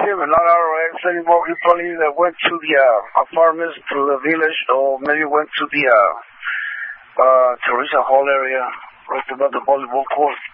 but not ROX anymore. He probably either went to the apartments, to the village, or maybe went to the Teresa Hall area, right above the volleyball court.